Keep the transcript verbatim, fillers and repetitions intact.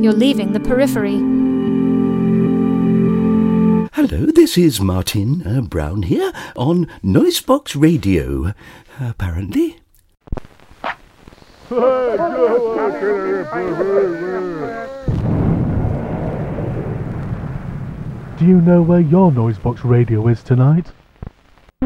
You're leaving the periphery. Hello, this is Martin uh, Brown here on Noisebox Radio, apparently. Do you know where your Noisebox Radio is tonight?